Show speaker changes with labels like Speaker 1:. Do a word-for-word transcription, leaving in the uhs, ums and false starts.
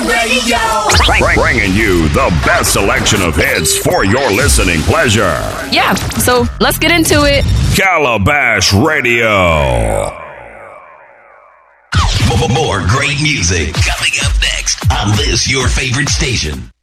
Speaker 1: Radio. Bringing you the best selection of hits for your listening pleasure.
Speaker 2: Yeah, so let's get into it.
Speaker 1: Calabash Radio.
Speaker 3: More great music coming up next on this, your favorite station.